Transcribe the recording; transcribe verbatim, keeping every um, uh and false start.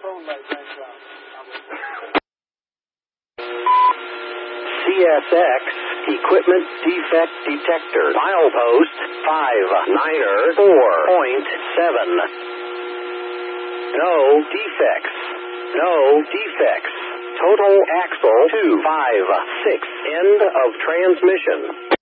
C S X Equipment Defect Detector. Milepost five niner four point seven. No defects. No defects. Total axle two five six. End of transmission.